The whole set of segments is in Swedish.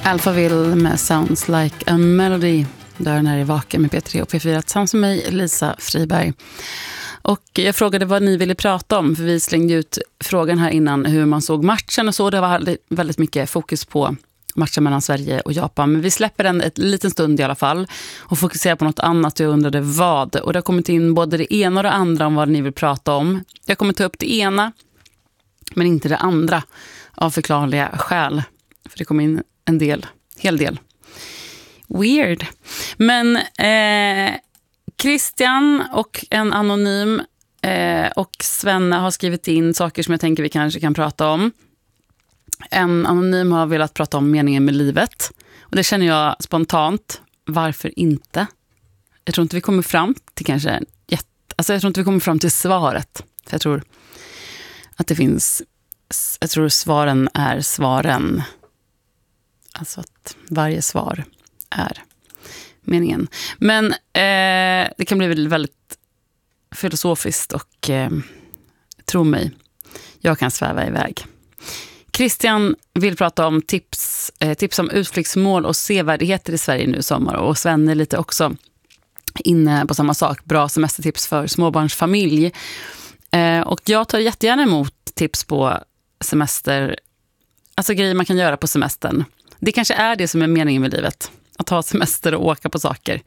Alphaville med Sounds Like a Melody. Dörren är i Vaken med P3 och P4 tillsammans med mig, Lisa Friberg. Och jag frågade vad ni ville prata om, för vi slängde ut frågan här innan hur man såg matchen och så. Det var väldigt mycket fokus på matchen mellan Sverige och Japan. Men vi släpper den ett liten stund i alla fall och fokuserar på något annat. Jag undrade vad. Och det har kommit in både det ena och det andra om vad ni vill prata om. Jag kommer ta upp det ena men inte det andra av förklarliga skäl. För det kom in en hel del. Weird. Men Christian och en anonym och Svenne har skrivit in saker som jag tänker vi kanske kan prata om. En anonym har velat prata om meningen med livet. Och det känner jag spontant. Varför inte? Jag tror inte vi kommer fram till kanske... jag tror inte vi kommer fram till svaret. För jag tror att det finns... Jag tror svaren är svaren. Alltså att varje svar är meningen. Men det kan bli väldigt filosofiskt och tro mig, jag kan sväva iväg. Christian vill prata om tips om utflyktsmål och sevärdheter i Sverige nu i sommar. Och Sven är lite också inne på samma sak. Bra semestertips för småbarnsfamilj. Och jag tar jättegärna emot tips på semester. Alltså grejer man kan göra på semestern. Det kanske är det som är meningen med livet. Att ha semester och åka på saker.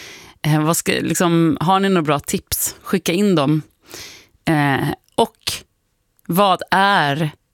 Har ni några bra tips? Skicka in dem. Och vad är